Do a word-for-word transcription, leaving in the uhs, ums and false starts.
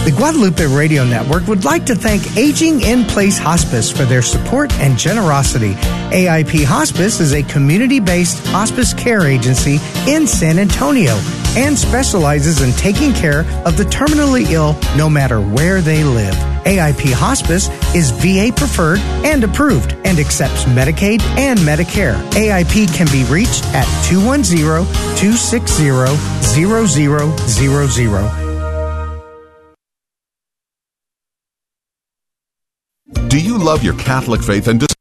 The Guadalupe Radio Network would like to thank Aging in Place Hospice for their support and generosity. A I P Hospice is a community-based hospice care agency in San Antonio and specializes in taking care of the terminally ill no matter where they live. A I P Hospice is V A preferred and approved and accepts Medicaid and Medicare. A I P can be reached at two one zero, two six zero, zero zero zero zero. Do you love your Catholic faith and